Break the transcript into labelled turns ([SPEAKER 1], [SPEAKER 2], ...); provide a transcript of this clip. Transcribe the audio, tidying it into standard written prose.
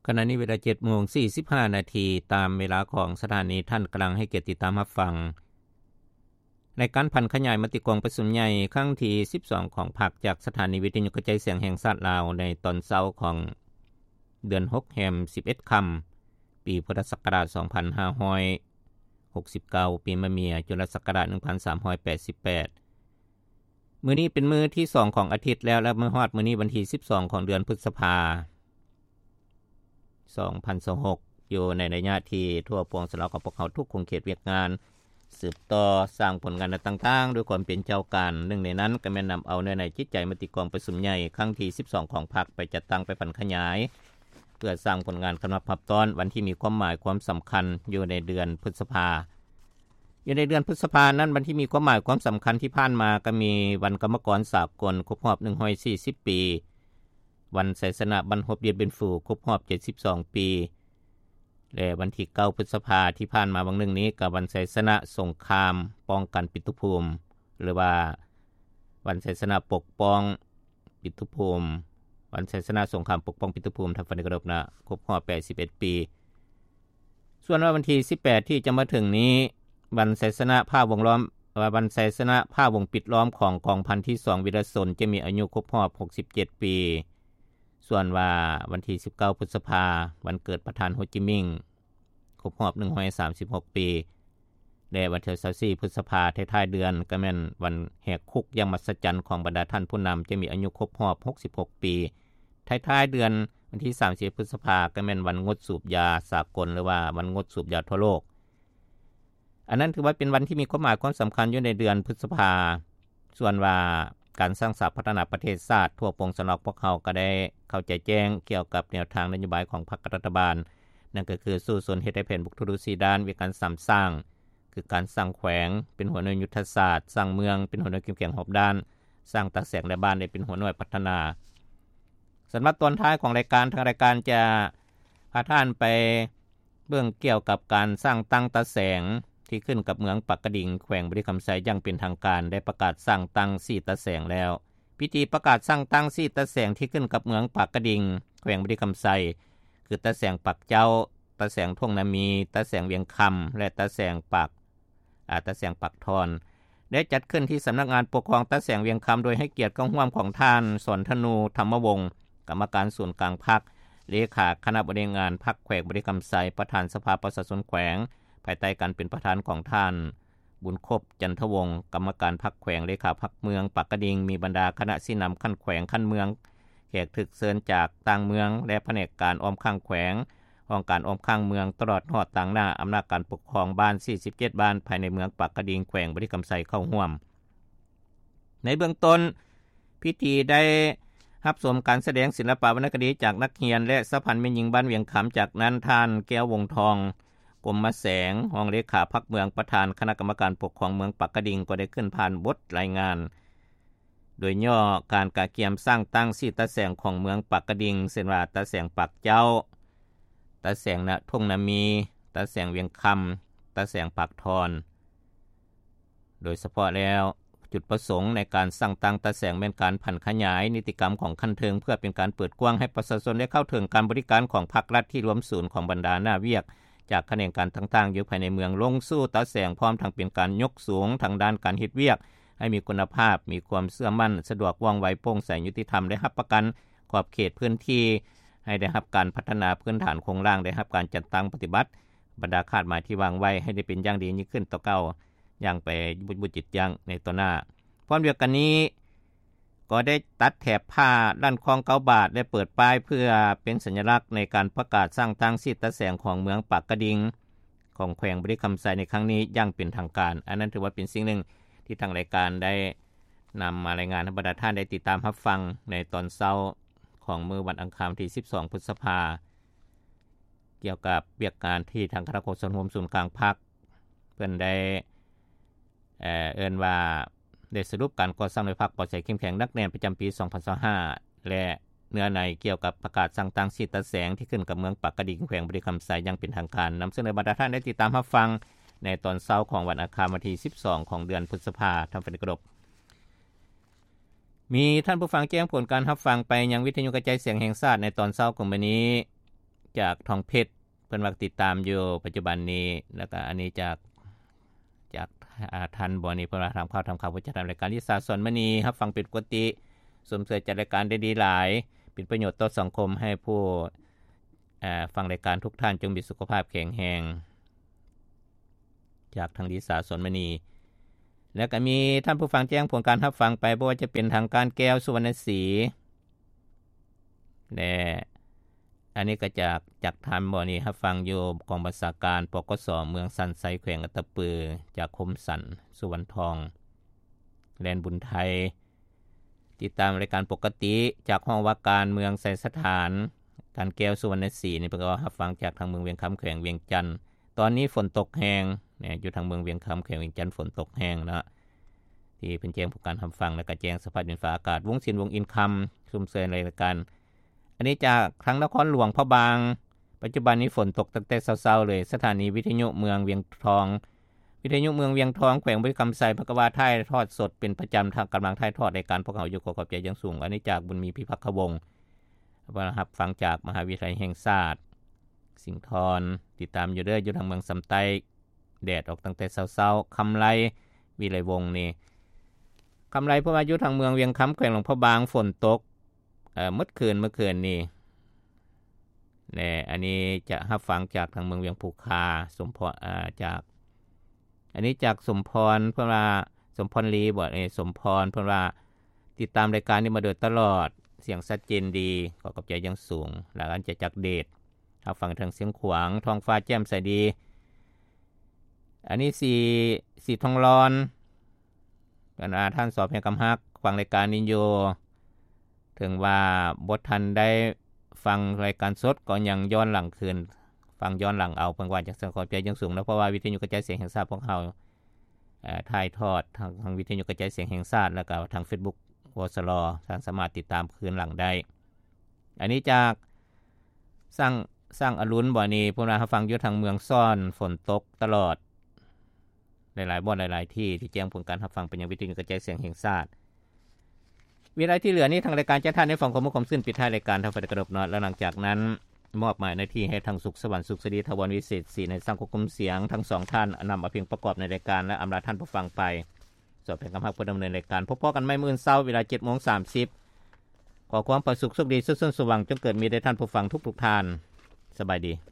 [SPEAKER 1] ขณะนี้เวลา 7:45 นาทีตามเวลาของสถานีท่านกำลังให้เกียรติติดตามรับฟังในการพันขยายมติกองประชุมใหญ่ครั้งที่12ของพรรคจากสถานีวิทยุกระจายเสียงแห่งชาติลาวในตอนเช้าของเดือน6แรม11ค่ำปีพุทธศักราช2569ปีมะเมียจุลศักราช1388มื้อนี้เป็นมื้อที่2ของอาทิตย์แล้วและมื้อฮอดมื้อนี้วันที่12ของเดือนพฤษภาคม2026อยู่ในระยะที่ทั่วปวงสลาวของพวกเขาทุกคงเขตเวียกงานสืบต่อสร้างผลงานต่างๆด้วยความเป็นเจ้าการหนึ่งในนั้นก็แม่นนําเอาในจิตใจมติกองประชุมใหญ่ครั้งที่12ของพรรคไปจัดตั้งไปพันขยายเพื่อสร้างผลงานคณะพับตอนวันที่มีความหมายความสำคัญอยู่ในเดือนพฤษภาอยู่ในเดือนพฤษภานั้นวันที่มีความหมายความสำคัญที่ผ่านมาก็มีวันกรรมกรสากลครบรอบ140ปีวันไสสนะบรรพบเดียนเป็นฝูครบรอบ72ปีและวันที่9พฤษภาที่ผ่านมาวันนึงนี้กับวันไสสนะสงครามป้องกันปิตุภูมิหรือว่าวันไสสนะปกป้องปิตุภูมิวันไสสนะสงครามปกป้องปิตุภูมิทางฝันกระดบนะครบรอบ81ปีส่วนวันที่18ที่จะมาถึงนี้วันไสสนะผ้าวงล้อมวันไสสนะผ้าวงปิดล้อมของกองพันที่2วิรชนจะมีอายุครบรอบ67ปีส่วนว่าวันที่19พฤษภาวันเกิดประธานโฮจิมินห์ครบรอบ136ปีและวันที่24พฤษภาท้ายๆเดือนก็แม่นวันแหกคุกอย่างมหัศจรรย์ของบรรดาท่านผู้นําจะมีอายุครบรอบ66ปีท้ายๆเดือนวันที่30พฤษภาก็แม่นวันงดสูบยาสากลหรือว่าวันงดสูบยาทั่วโลกอันนั้นถือว่าเป็นวันที่มีความหมายความสำคัญอยู่ในเดือนพฤษภาส่วนว่าการสร้างสรรค์พัฒนาประเทศชาติทั่วปวงสนอกพวกเขาก็ได้เข้าใจแจ้งเกี่ยวกับแนวทางนโยบายของพรรครัฐบาลนั่นก็คือสู้สนเฮ็ดให้แผ่นบุกทุรุสีด้านวิการสร้างคือการสร้างแขวงเป็นหัวหน่วยยุทธศาสตร์สร้างเมืองเป็นหัวหน่วยเข้มแข็งรอบด้านสร้างตาแสงและบ้านได้เป็นหัวหน่วยพัฒนาสำหรับตอนท้ายของรายการทางรายการจะพาท่านไปเบื้องเกี่ยวกับการสร้างตั้งตาแสงที่ขึ้นกับเมืองปักกระดิ่งแขวงบริคำไสอย่างเป็นทางการได้ประกาศสร้างตั้ง4ตาแสงแล้วพิธีประกาศสร้างตั้ง4ตาแสงที่ขึ้นกับเมืองปักกระดิ่งแขวงบริคำไสคือตาแสงปักเจ้าตาแสงท่วงนามีตาแสงเวียงคำและตาแสงปักทอนได้จัดขึ้นที่สำนักงานปกครองตาแสงเวียงคำโดยให้เกียรติกับร่วมของท่านสนธนูธรรมวงศ์กรรมการส่วนกลางพรรคเลขาคณะบริหารพรรคแขวงบริคำไสประธานสภาประชาชนแขวงภายใต้การเป็นประธานของท่านบุญครบจันทวงศ์กรรมการพรรคแขวงเลขาพรรคเมืองปักกระดิ่งมีบรรดาคณะสินําขั้นแขวงขั้นเมืองแขกถึกเชิญจากต่างเมืองและแผนกการอ้อมข้างแขวงห้องการอ้อมข้างเมืองตลอดฮอดต่างหน้าอำนาจการปกครองบ้าน47บ้านภายในเมืองปักกระดิ่งแขวงบริคำไสเข้าร่วมในเบื้องต้นพิธีได้รับชมการแสดงศิลปะวรรณคดีจากนักเรียนและสะพันธ์แม่หญิงบ้านเวียงคำจากนั้นท่านแก้ววงทองกรมแสงรองเลขาพรรคเมืองประธานคณะกรรมการปกครองเมืองปักกระดิ่งก็ได้ขึ้นผ่านบทรายงานโดยย่อการกะเกียมสร้างตั้ง4ตาแสงของเมืองปักกระดิ่งเช่นว่าตาแสงปักเจ้าตาแสงนะทุ่งนามีตาแสงเวียงคำตาแสงปักทอนโดยเฉพาะแล้วจุดประสงค์ในการสร้างตั้งตาแสงเป็นการผันขยายนิติกรรมของคันเทิงเพื่อเป็นการเปิดกว้างให้ประชาชนได้เข้าถึงการบริการของภาครัฐที่รวมศูนย์ของบรรดาหน้าเวียกจากแขนงการต่างๆอยู่ภายในเมืองลงสู่ตาแสงพร้อมทั้งเป็นการยกสูงทางด้านการเฮ็ดเวียกให้มีคุณภาพมีความเชื่อมั่นสะดวกว่องไวโปร่งใสยุติธรรมได้รับประกันขอบเขตพื้นที่ให้ได้รับการพัฒนาพื้นฐานโครงสร้างได้รับการจัดตั้งปฏิบัติบรรดาคาดหมายที่วางไว้ให้ได้เป็นอย่างดียิ่งขึ้นต่อเก่าอย่างไปบุญจิตอย่างในต่อหน้าพร้อมเดียวกันนี้ก็ได้ตัดแถบผ้าด้านคลอง9บาทและเปิดป้ายเพื่อเป็นสัญลักษณ์ในการประกาศสร้างตั้ง4ตาแสงของเมืองปักกระดิ่งของแขวงบริคำไสในครั้งนี้อย่างเป็นทางการอันนั้นถือว่าเป็นสิ่งหนึ่งที่ทางรายการได้นำมารายงานให้บรรดาท่านได้ติดตามรับฟังในตอนเช้าของมื้อวันอังคารที่12พฤษภาคมเกี่ยวกับเวียกงานที่ทางคณะกรรมการศูนย์กลางพรรคเพิ่นได้เอิ้นว่าได้สรุปการก่อสร้างโดยพรรคปลอดภัยเข้มแข็งนักแน่นประจำปี2025และเนื้อในเกี่ยวกับประกาศสร้างตั้ง4ตาแสงที่ขึ้นกับเมืองปักกระดิ่งแขวงบริคำไสอย่างเป็นทางการนำเสนอบรรดาท่านได้ติดตามรับฟังในตอนเช้าของวันอังคารที่12ของเดือนพฤษภาคมทางฝันกระดบมีท่านผู้ฟังแจ้งผลการรับฟังไปยังวิทยุกระจายเสียงแห่งชาติในตอนเช้าของมื้อนี้จากทองเพชรเพิ่นว่าติดตามอยู่ปัจจุบันนี้แล้วก็อันนี้จากทันบ่นี่เพิ่นว่าทำข่าวผู้จัดรายการที่สาสนมณีรับฟังเป็นปกติสมเสริจจัดรายการได้ดีหลายเป็นประโยชน์ต่อสังคมให้ผู้ฟังรายการทุกท่านจงมีสุขภาพแข็งแรงจากทางดิสาสนมณีแล้วก็มีท่านผู้ฟังแจ้งผลการรับฟังไปบ่ว่าจะเป็นทางการแก้วสุวรรณศรีและอันนี้ก็จากทานบ่นี่รับฟังอยู่กองบัญชาการปกสเมืองสันไซแขวงอัตตปือจากคมสันสุวรรณทองแลนบุญไทยติดตามรายการปกติจากห้องว่าการเมืองไสสถานการแก้วสุวรรณศรีนี่เพิ่นก็รับฟังจากทางเมืองเวียงคำแขวงเวียงจันทน์ตอนนี้ฝนตกแฮงเนี่ยอยู่ทางเมืองเวียงคำแขวงเวียงจันทน์ฝนตกแฮงนะที่เพิ่นแจ้งผู้การรับฟังแล้วก็แจ้งสภาพดินฟ้าอากาศวงศิลป์วงอินคำซุ่มเสริญรายการอันนี้จากทางนครหลวงพะบางปัจจุบันนี้ฝนตกตั้งแต่เช้าๆเลยสถานีวิทยุเมืองเวียงทองวิทยุเมืองเวียงทองแขวงบริกรรมไซพระกวาถ่ายทอดสดเป็นประจำทางกำลังถ่ายทอดรายการพวกเขาอยู่ขอบใจอย่างสูงอันนี้จากบุญมีพิพักขวงศ์รับฟังจากมหาวิทยาลัยแห่งชาติสิงห์ทรติดตามอยู่เด้ออยู่ทางเมืองสำไตแดดออกตั้งแต่เช้าๆคำไลวิไลวงศ์นี่คำไลเพราะว่าอยู่ทางเมืองเวียงคำแขวงหลวงพะบางฝนตกเมื่อคืนนี่แน่อันนี้จะรับฟังจากทางเมืองเวียงภูคาสมพรจากอันนี้จากสมพรเพิ่นว่าสมพรลีบ่สมพรเพิ่นว่าติดตามรายการนี้มาโดยตลอดเสียงชัดเจนดีขอขอบใจอย่างสูงแล้วอันจะจากเดชรับฟังทางเสียงขวางท้องฟ้าแจ่มใสดีอันนี้สีทองร้อนกันท่านสอบแห่งกำฮักฟังรายการนี้อยู่ถึงว่าบ่ทันได้ฟังรายการสดก็ยังย้อนหลังคืนฟังย้อนหลังเอาเพิ่นว่าจักสังขอใจจังสูงนะเพราะว่าวิทยุกระจายเสียงแห่งชาติพวกเฮาถ่ายทอดทางวิทยุกระจายเสียงแห่งชาติแล้วก็ทาง Facebook วสลท่านสามารถติดตามคืนหลังได้อันนี้จากสร้างอรุณบ่นี้พวกเราฟังอยู่ทางเมืองซ่อนฝนตกตลอดหลายๆบ่หลายๆที่แจ้งผลการรับฟังเป็นยังวิทยุกระจายเสียงแห่งชาติเวลาที่เหลือนี้ทางรายการจะท่านได้ฟังข้อมูลความซื่นปิดท้ายรายการทางฝ่ายกระดบนอดแล้วหลังจากนั้นมอบหมายหน้าที่ให้ทางสุขสวรรค์สุขสดีทวรวิเศษศรีในสังควบคุมเสียงทั้งสองท่านนำเอาเพียงประกอบในรายการและอำลาท่านผู้ฟังไปสอบเป็นกำลังผู้ดำเนินรายการพบกันไม่มื้อเช้าเวลา 7:30 ขอความประสุขสุขดีสุขสว่างจงเกิดมีแด่ท่านผู้ฟังทุกๆท่านสบายดี